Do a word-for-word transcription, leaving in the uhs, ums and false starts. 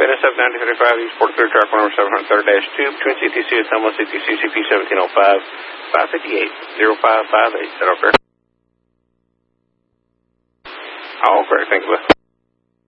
N S F ninety thirty-five, Eastport Clear Truck number seven hundred thirty dash two, between C T C and Thelma, C T C C P seventeen oh five, five fifty-eight, oh five five eight. Is that all correct? All correct, thank you.